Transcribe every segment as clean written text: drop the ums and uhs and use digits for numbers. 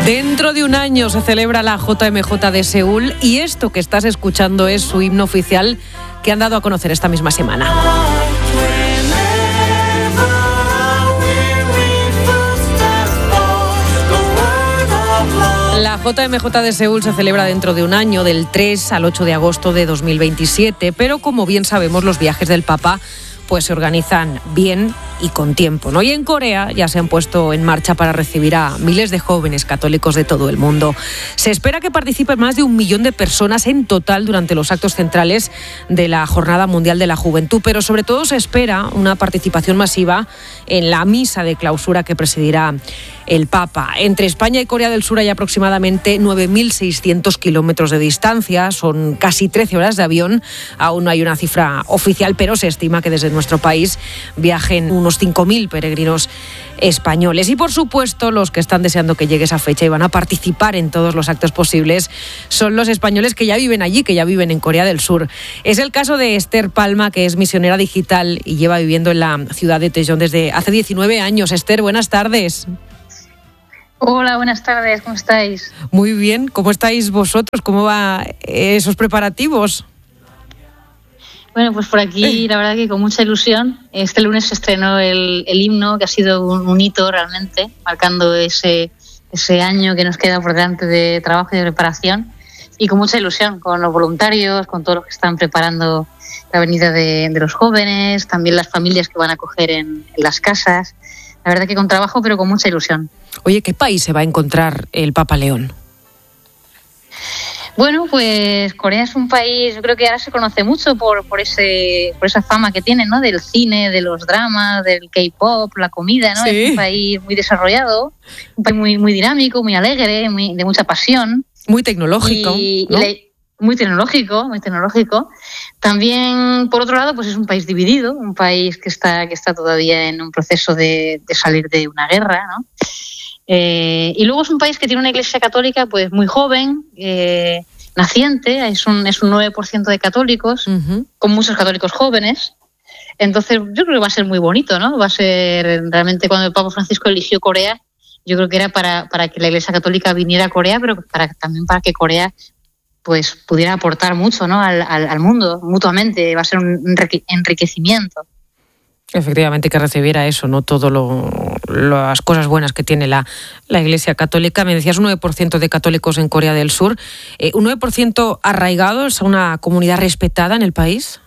Dentro de un año se celebra la JMJ de Seúl y esto que estás escuchando es su himno oficial que han dado a conocer esta misma semana. La JMJ de Seúl se celebra dentro de un año, del 3 al 8 de agosto de 2027, pero como bien sabemos, los viajes del Papa pues se organizan bien y con tiempo, ¿no? Y en Corea ya se han puesto en marcha para recibir a miles de jóvenes católicos de todo el mundo. Se espera que participen más de 1 millón de personas en total durante los actos centrales de la Jornada Mundial de la Juventud, pero sobre todo se espera una participación masiva en la misa de clausura que presidirá el Papa. Entre España y Corea del Sur hay aproximadamente 9.600 kilómetros de distancia, son casi 13 horas de avión. Aún no hay una cifra oficial, pero se estima que desde nuestro país viajen unos 5.000 peregrinos españoles. Y por supuesto, los que están deseando que llegue esa fecha y van a participar en todos los actos posibles son los españoles que ya viven allí, que ya viven en Corea del Sur. Es el caso de Esther Palma, que es misionera digital y lleva viviendo en la ciudad de Daejeon desde hace 19 años. Esther, buenas tardes. Hola, buenas tardes, ¿cómo estáis? Muy bien, ¿cómo estáis vosotros? ¿Cómo van esos preparativos? Bueno, pues por aquí la verdad que con mucha ilusión. Este lunes se estrenó el himno, que ha sido un hito realmente, marcando ese año que nos queda por delante de trabajo y de preparación. Y con mucha ilusión, con los voluntarios, con todos los que están preparando la venida de los jóvenes, también las familias que van a acoger en las casas. La verdad que con trabajo, pero con mucha ilusión. Oye, ¿qué país se va a encontrar el Papa León? Bueno, pues Corea es un país, yo creo que ahora se conoce mucho por esa fama que tiene, ¿no? Del cine, de los dramas, del K-pop, la comida, ¿no? Sí. Es un país muy desarrollado, un país muy dinámico, muy alegre, de mucha pasión. Muy tecnológico, ¿no? Muy tecnológico. También, por otro lado, pues es un país dividido, un país que está todavía en un proceso de salir de una guerra, ¿no? Y luego es un país que tiene una iglesia católica pues muy joven, naciente, es un 9% de católicos, con muchos católicos jóvenes. Entonces yo creo que va a ser muy bonito, ¿no? Va a ser realmente, cuando el Papa Francisco eligió Corea, yo creo que era para que la iglesia católica viniera a Corea, pero también para que Corea pues pudiera aportar mucho, ¿no? al mundo mutuamente. Va a ser un enriquecimiento. Efectivamente, que recibiera eso, ¿no? Todo las cosas buenas que tiene la Iglesia Católica. Me decías un 9% de católicos en Corea del Sur. ¿Un 9% arraigados a una comunidad respetada en el país?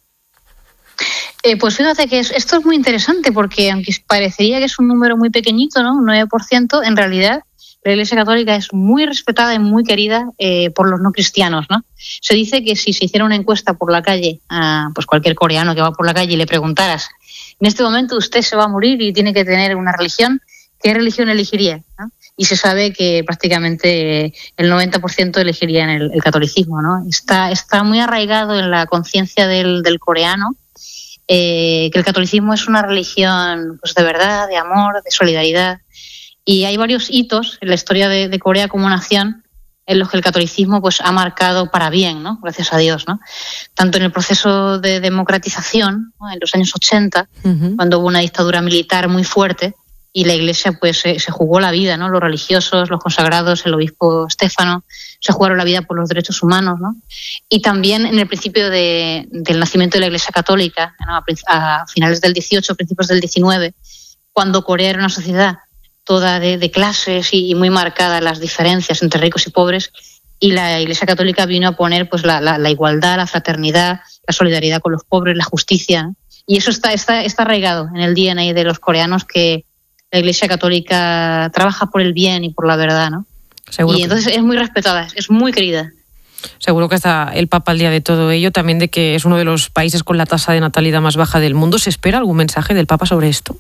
Pues fíjate que esto es muy interesante, porque aunque parecería que es un número muy pequeñito, ¿no? Un 9%, en realidad la Iglesia Católica es muy respetada y muy querida por los no cristianos, ¿no? Se dice que si se hiciera una encuesta por la calle a pues cualquier coreano que va por la calle y le preguntaras: en este momento usted se va a morir y tiene que tener una religión, ¿qué religión elegiría? ¿No? Y se sabe que prácticamente el 90% elegirían el catolicismo, ¿no? Está muy arraigado en la conciencia del coreano que el catolicismo es una religión pues de verdad, de amor, de solidaridad. Y hay varios hitos en la historia de Corea como nación en los que el catolicismo pues ha marcado para bien, ¿no? Gracias a Dios, ¿no? Tanto en el proceso de democratización, ¿no? En los años 80, cuando hubo una dictadura militar muy fuerte y la Iglesia pues se jugó la vida, ¿no? Los religiosos, los consagrados, el obispo Estéfano se jugaron la vida por los derechos humanos, ¿no? Y también en el principio del nacimiento de la Iglesia Católica, ¿no? A finales del 18, principios del 19, cuando Corea era una sociedad toda de clases y muy marcadas las diferencias entre ricos y pobres, y la Iglesia Católica vino a poner pues la igualdad, la fraternidad, la solidaridad con los pobres, la justicia, ¿no? Y eso está arraigado en el DNA de los coreanos, que la Iglesia Católica trabaja por el bien y por la verdad, ¿no? Y entonces es muy respetada, es muy querida. Seguro que está el Papa al día de todo ello, también de que es uno de los países con la tasa de natalidad más baja del mundo. ¿Se espera algún mensaje del Papa sobre esto?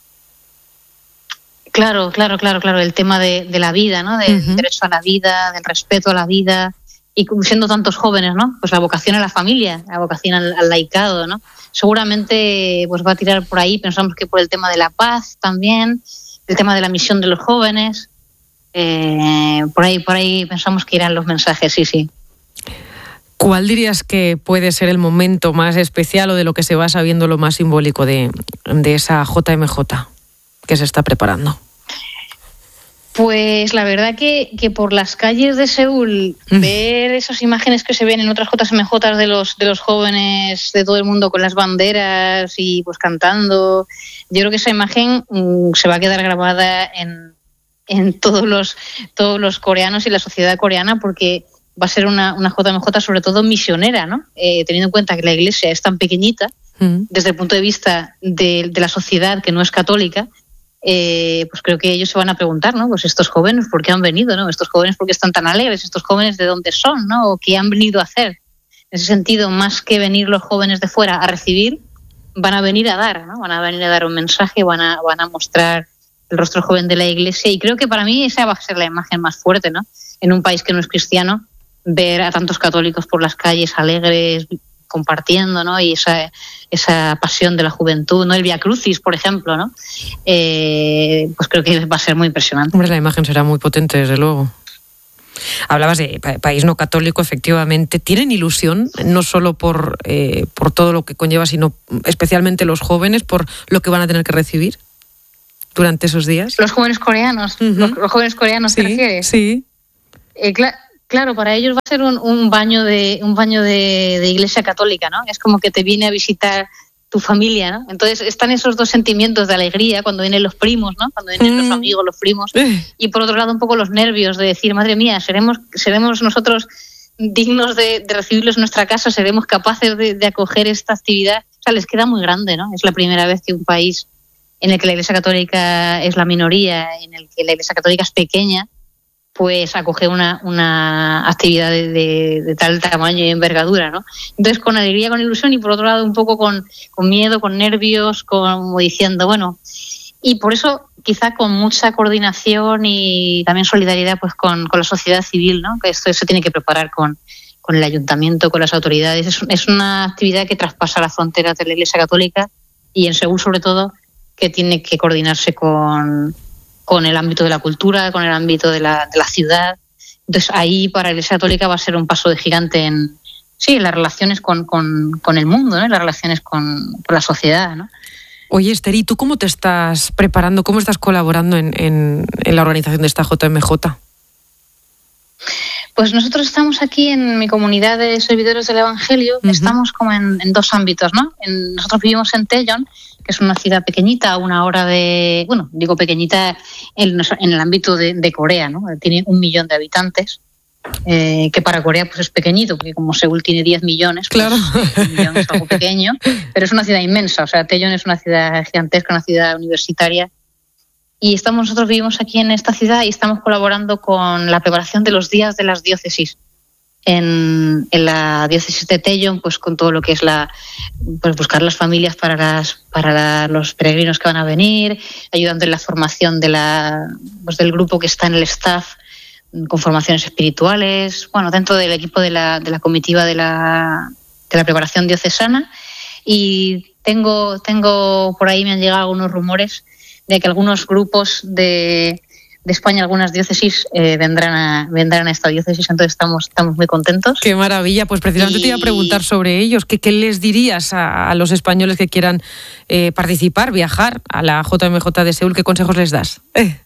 Claro. El tema de la vida, ¿no? Del derecho a la vida, del respeto a la vida. Y siendo tantos jóvenes, ¿no? Pues la vocación a la familia, la vocación al laicado, ¿no? Seguramente pues va a tirar por ahí. Pensamos que por el tema de la paz también, el tema de la misión de los jóvenes. Por ahí pensamos que irán los mensajes, sí. ¿Cuál dirías que puede ser el momento más especial o de lo que se va sabiendo lo más simbólico de esa JMJ que se está preparando? Pues la verdad que por las calles de Seúl, ver esas imágenes que se ven en otras JMJ de los jóvenes de todo el mundo con las banderas y pues cantando, yo creo que esa imagen se va a quedar grabada en todos los coreanos y la sociedad coreana, porque va a ser una JMJ sobre todo misionera, ¿no? Teniendo en cuenta que la iglesia es tan pequeñita, desde el punto de vista de la sociedad que no es católica, pues creo que ellos se van a preguntar, ¿no? Pues estos jóvenes, ¿por qué han venido, no? Estos jóvenes, ¿por qué están tan alegres? Estos jóvenes, ¿de dónde son, no? ¿O qué han venido a hacer? En ese sentido, más que venir los jóvenes de fuera a recibir, van a venir a dar, ¿no? Van a venir a dar un mensaje, van a mostrar el rostro joven de la iglesia, y creo que para mí esa va a ser la imagen más fuerte, ¿no? En un país que no es cristiano, ver a tantos católicos por las calles alegres, compartiendo, ¿no? Y esa pasión de la juventud, ¿no? El Vía Crucis, por ejemplo, ¿no? Pues creo que va a ser muy impresionante. Hombre, la imagen será muy potente, desde luego. Hablabas de país no católico, efectivamente. ¿Tienen ilusión, no solo por todo lo que conlleva, sino especialmente los jóvenes, por lo que van a tener que recibir durante esos días? Los jóvenes coreanos, los jóvenes coreanos, ¿te refieres? Sí. Claro, para ellos va a ser un baño de iglesia católica, ¿no? Es como que te viene a visitar tu familia, ¿no? Entonces están esos dos sentimientos de alegría cuando vienen los primos, ¿no? Cuando vienen los amigos, los primos, y por otro lado un poco los nervios de decir, madre mía, seremos nosotros dignos de recibirlos en nuestra casa, seremos capaces de acoger esta actividad. O sea, les queda muy grande, ¿no? Es la primera vez que un país en el que la Iglesia Católica es la minoría, en el que la Iglesia Católica es pequeña, pues acoge una actividad de tal tamaño y envergadura, ¿no? Entonces, con alegría, con ilusión, y por otro lado un poco con miedo, con nervios, como diciendo, bueno, y por eso quizá con mucha coordinación y también solidaridad pues con la sociedad civil, ¿no? Que esto se tiene que preparar con el ayuntamiento, con las autoridades. Es una actividad que traspasa las fronteras de la Iglesia Católica, y en Seúl sobre todo, que tiene que coordinarse con el ámbito de la cultura, con el ámbito de la ciudad. Entonces ahí para la Iglesia Católica va a ser un paso de gigante en las relaciones con el mundo, ¿no? En las relaciones con la sociedad, ¿no? Oye, Esther, ¿y tú cómo te estás preparando, cómo estás colaborando en la organización de esta JMJ? Pues nosotros estamos aquí en mi comunidad de servidores del Evangelio, estamos como en dos ámbitos, ¿no? Nosotros vivimos en Daejeon, que es una ciudad pequeñita, a una hora de... Bueno, digo pequeñita en el ámbito de Corea, ¿no? Tiene 1 millón de habitantes, que para Corea pues es pequeñito, porque como Seúl tiene 10 millones, pues, claro, 1 millón es algo pequeño, pero es una ciudad inmensa. O sea, Daejeon es una ciudad gigantesca, una ciudad universitaria, y nosotros vivimos aquí en esta ciudad y estamos colaborando con la preparación de los días de las diócesis. En la diócesis de Daejeon, pues con todo lo que es pues buscar las familias para los peregrinos que van a venir, ayudando en la formación del grupo que está en el staff, con formaciones espirituales, bueno, dentro del equipo de la comitiva de la preparación diocesana. Y tengo por ahí, me han llegado algunos rumores de que algunos grupos de España, algunas diócesis vendrán a esta diócesis, entonces estamos muy contentos. ¡Qué maravilla! Pues precisamente te iba a preguntar sobre ellos. ¿Qué les dirías a los españoles que quieran participar, viajar a la JMJ de Seúl? ¿Qué consejos les das?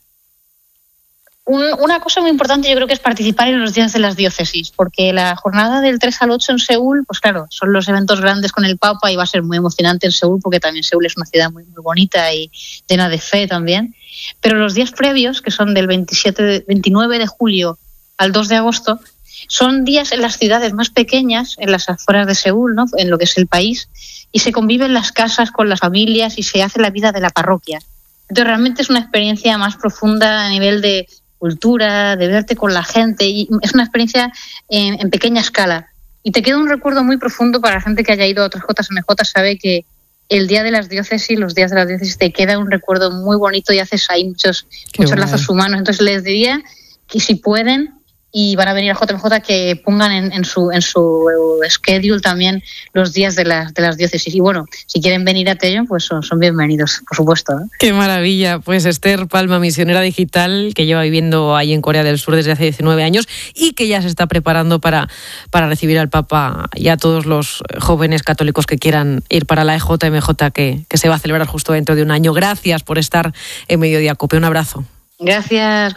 Una cosa muy importante yo creo que es participar en los días de las diócesis, porque la jornada del 3 al 8 en Seúl, pues claro, son los eventos grandes con el Papa y va a ser muy emocionante en Seúl, porque también Seúl es una ciudad muy, muy bonita y llena de fe también. Pero los días previos, que son del 29 de julio al 2 de agosto, son días en las ciudades más pequeñas, en las afueras de Seúl, ¿no? En lo que es el país, y se conviven las casas con las familias y se hace la vida de la parroquia. Entonces realmente es una experiencia más profunda a nivel de cultura, de verte con la gente, y es una experiencia en pequeña escala. Y te queda un recuerdo muy profundo para la gente que haya ido a otras JMJ, sabe que el día de las diócesis, los días de las diócesis, te queda un recuerdo muy bonito y haces ahí muchos lazos humanos. Entonces les diría que si pueden y van a venir a JMJ, que pongan en su schedule también los días de las diócesis. Y bueno, si quieren venir a Daejeon, pues son bienvenidos, por supuesto, ¿no? ¡Qué maravilla! Pues Esther Palma, misionera digital, que lleva viviendo ahí en Corea del Sur desde hace 19 años y que ya se está preparando para recibir al Papa y a todos los jóvenes católicos que quieran ir para la JMJ, que se va a celebrar justo dentro de un año. Gracias por estar en Mediodía Cope. Un abrazo. Gracias.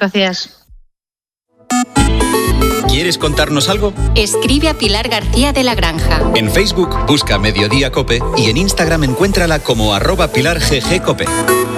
¿Quieres contarnos algo? Escribe a Pilar García de la Granja. En Facebook busca Mediodía Cope y en Instagram encuéntrala como @PilarGGCope.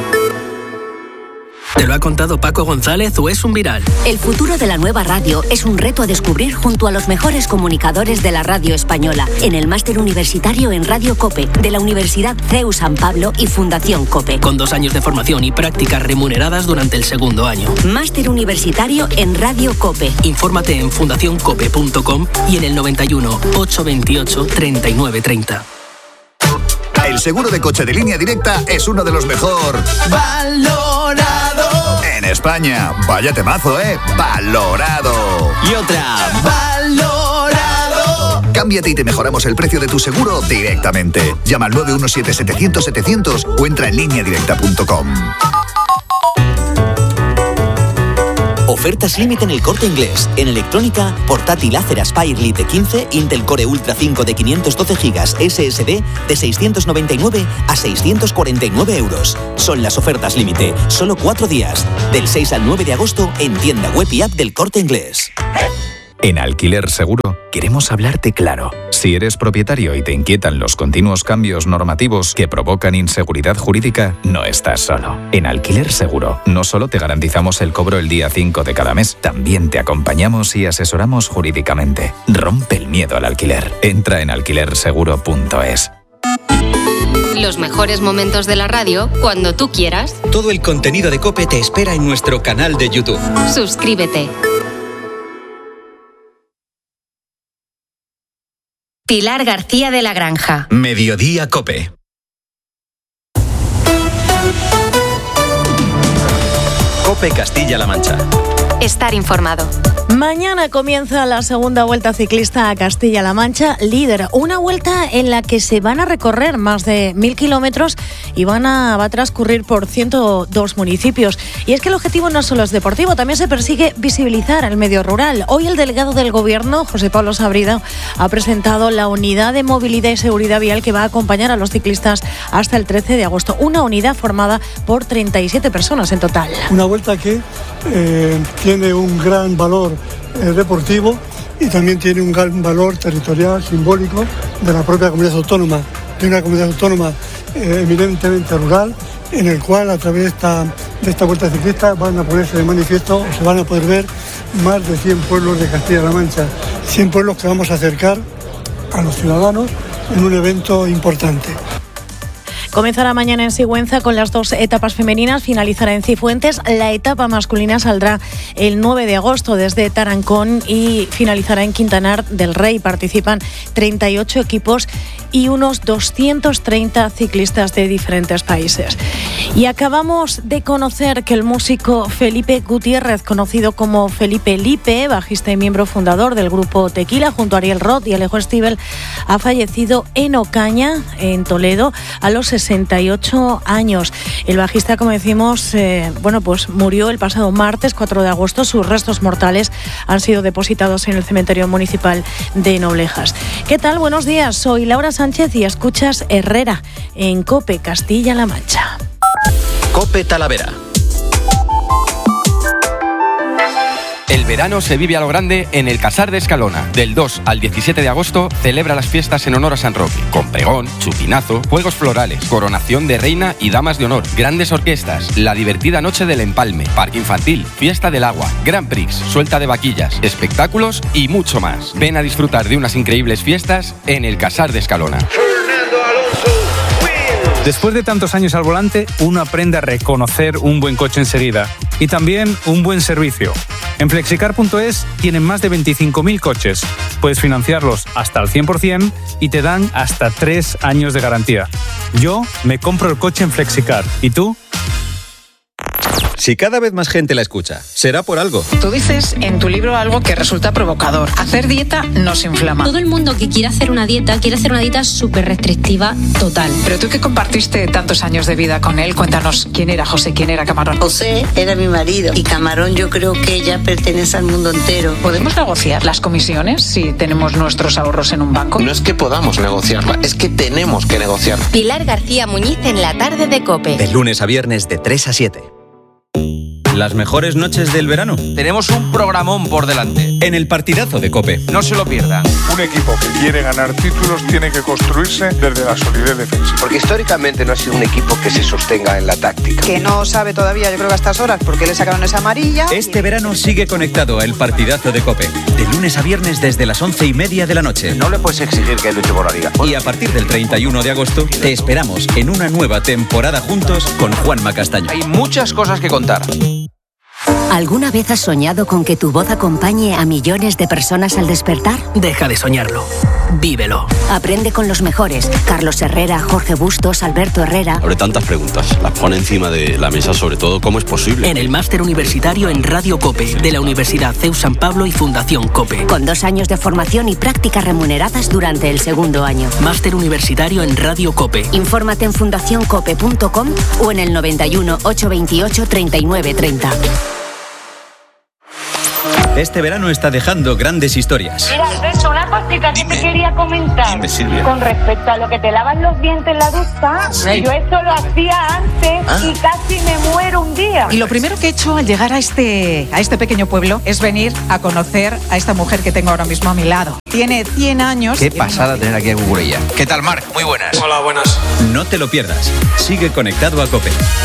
¿Te lo ha contado Paco González o es un viral? El futuro de la nueva radio es un reto a descubrir junto a los mejores comunicadores de la radio española en el Máster Universitario en Radio Cope de la Universidad CEU San Pablo y Fundación Cope. Con 2 años de formación y prácticas remuneradas durante el segundo año. Máster Universitario en Radio Cope. Infórmate en fundacioncope.com y en el 91 828 3930. El seguro de coche de Línea Directa es uno de los mejor valorado en España. Vaya temazo, valorado. Y otra, valorado. Cámbiate y te mejoramos el precio de tu seguro directamente. Llama al 917-700-700 o entra en lineadirecta.com. Ofertas límite en El Corte Inglés. En electrónica, portátil Acer Aspire Lite 15, Intel Core Ultra 5 de 512 GB SSD de 699 a 649 euros. Son las ofertas límite. Solo 4 días. Del 6 al 9 de agosto en tienda web y app del Corte Inglés. En Alquiler Seguro queremos hablarte claro. Si eres propietario y te inquietan los continuos cambios normativos que provocan inseguridad jurídica, no estás solo. En Alquiler Seguro no solo te garantizamos el cobro el día 5 de cada mes, también te acompañamos y asesoramos jurídicamente. Rompe el miedo al alquiler. Entra en alquilerseguro.es. Los mejores momentos de la radio cuando tú quieras. Todo el contenido de COPE te espera en nuestro canal de YouTube. Suscríbete. Pilar García de la Granja. Mediodía Cope. Cope Castilla-La Mancha. Estar informado. Mañana comienza la segunda Vuelta Ciclista a Castilla-La Mancha, líder. Una vuelta en la que se van a recorrer más de 1.000 kilómetros y va a transcurrir por 102 municipios. Y es que el objetivo no solo es deportivo, también se persigue visibilizar el medio rural. Hoy el delegado del Gobierno, José Pablo Sabrida, ha presentado la unidad de movilidad y seguridad vial que va a acompañar a los ciclistas hasta el 13 de agosto. Una unidad formada por 37 personas en total. Una vuelta que tiene un gran valor deportivo y también tiene un gran valor territorial, simbólico de la propia comunidad autónoma, de una comunidad autónoma eminentemente rural, en el cual a través de esta vuelta ciclista van a ponerse de manifiesto, o se van a poder ver más de 100 pueblos de Castilla-La Mancha, 100 pueblos que vamos a acercar a los ciudadanos en un evento importante. Comenzará mañana en Sigüenza con las 2 etapas femeninas, finalizará en Cifuentes. La etapa masculina saldrá el 9 de agosto desde Tarancón y finalizará en Quintanar del Rey. Participan 38 equipos y unos 230 ciclistas de diferentes países. Y acabamos de conocer que el músico Felipe Gutiérrez, conocido como Felipe Lipe, bajista y miembro fundador del grupo Tequila, junto a Ariel Roth y Alejo Stivel, ha fallecido en Ocaña, en Toledo, a los 68 años. El bajista, como decimos, murió el pasado martes 4 de agosto. Sus restos mortales han sido depositados en el cementerio municipal de Noblejas. ¿Qué tal? Buenos días. Soy Laura Sánchez y escuchas Herrera en COPE Castilla-La Mancha. COPE Talavera. El verano se vive a lo grande en el Casar de Escalona. Del 2 al 17 de agosto celebra las fiestas en honor a San Roque, con pregón, chupinazo, juegos florales, coronación de reina y damas de honor, grandes orquestas, la divertida noche del empalme, parque infantil, fiesta del agua, Grand Prix, suelta de vaquillas, espectáculos y mucho más. Ven a disfrutar de unas increíbles fiestas en el Casar de Escalona. Después de tantos años al volante, uno aprende a reconocer un buen coche enseguida y también un buen servicio. En Flexicar.es tienen más de 25.000 coches. Puedes financiarlos hasta al 100% y te dan hasta 3 años de garantía. Yo me compro el coche en Flexicar. ¿Y tú? Si cada vez más gente la escucha, será por algo. Tú dices en tu libro algo que resulta provocador. Hacer dieta nos inflama. Todo el mundo que quiere hacer una dieta súper restrictiva total. Pero tú que compartiste tantos años de vida con él, cuéntanos quién era José, quién era Camarón. José era mi marido y Camarón yo creo que ya pertenece al mundo entero. ¿Podemos negociar las comisiones si tenemos nuestros ahorros en un banco? No es que podamos negociarla, es que tenemos que negociarla. Pilar García Muñiz en la tarde de COPE. De lunes a viernes de 3 a 7. Las mejores noches del verano. Tenemos un programón por delante. En el partidazo de COPE. No se lo pierdan. Un equipo que quiere ganar títulos tiene que construirse desde la solidez defensiva. Porque históricamente no ha sido un equipo que se sostenga en la táctica. Que no sabe todavía, yo creo que a estas horas, por qué le sacaron esa amarilla. Este verano sigue conectado a El Partidazo de COPE. De lunes a viernes desde las 11:30 de la noche. No le puedes exigir que luche por la liga. Y a partir del 31 de agosto te esperamos en una nueva temporada juntos con Juanma Castaño. Hay muchas cosas que contar. ¿Alguna vez has soñado con que tu voz acompañe a millones de personas al despertar? Deja de soñarlo. Vívelo. Aprende con los mejores. Carlos Herrera, Jorge Bustos, Alberto Herrera. Abre tantas preguntas. Las pone encima de la mesa, sobre todo, ¿cómo es posible? En el máster universitario en Radio COPE de la Universidad CEU San Pablo y Fundación COPE. Con 2 años de formación y prácticas remuneradas durante el segundo año. Máster universitario en Radio COPE. Infórmate en fundacioncope.com o en el 91 828 3930. Este verano está dejando grandes historias. Mira, Alberto, una cosita que te quería comentar. Dime, Silvia. Con respecto a lo que te lavan los dientes en la ducha, Sí. yo esto lo hacía antes y casi me muero un día. Y lo primero que he hecho al llegar a este pequeño pueblo es venir a conocer a esta mujer que tengo ahora mismo a mi lado. Tiene 100 años. Qué pasada tener aquí a Cucurella. ¿Qué tal, Marc? Muy buenas. Hola, buenas. No te lo pierdas. Sigue conectado a COPE.